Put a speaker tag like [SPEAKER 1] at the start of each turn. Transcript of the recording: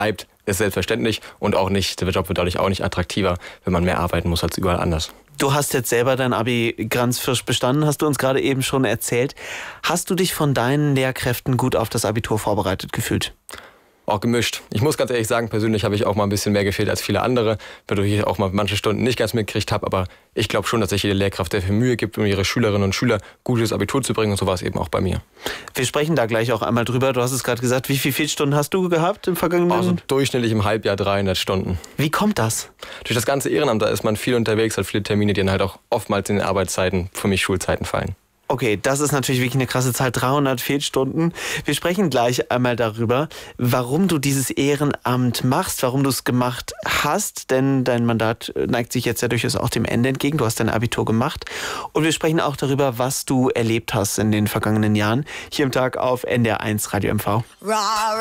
[SPEAKER 1] bleibt, ist selbstverständlich und auch nicht, der Job wird dadurch auch nicht attraktiver, wenn man mehr arbeiten muss als überall anders.
[SPEAKER 2] Du hast jetzt selber dein Abi ganz frisch bestanden, hast du uns gerade eben schon erzählt. Hast du dich von deinen Lehrkräften gut auf das Abitur vorbereitet gefühlt?
[SPEAKER 1] Auch gemischt. Ich muss ganz ehrlich sagen, persönlich habe ich auch mal ein bisschen mehr gefehlt als viele andere, wodurch ich auch mal manche Stunden nicht ganz mitgekriegt habe. Aber ich glaube schon, dass sich jede Lehrkraft sehr viel Mühe gibt, um ihre Schülerinnen und Schüler gutes Abitur zu bringen. Und so war es eben auch bei mir.
[SPEAKER 2] Wir sprechen da gleich auch einmal drüber. Du hast es gerade gesagt, wie viele Fehlstunden hast du gehabt im vergangenen?
[SPEAKER 1] Also durchschnittlich im Halbjahr 300 Stunden.
[SPEAKER 2] Wie kommt das?
[SPEAKER 1] Durch das ganze Ehrenamt, da ist man viel unterwegs, hat viele Termine, die dann halt auch oftmals in den Arbeitszeiten, für mich Schulzeiten fallen.
[SPEAKER 2] Okay, das ist natürlich wirklich eine krasse Zahl, 300 Fehlstunden. Wir sprechen gleich einmal darüber, warum du dieses Ehrenamt machst, warum du es gemacht hast, denn dein Mandat neigt sich jetzt ja durchaus auch dem Ende entgegen. Du hast dein Abitur gemacht und wir sprechen auch darüber, was du erlebt hast in den vergangenen Jahren. Hier im Tag auf NDR1 Radio MV.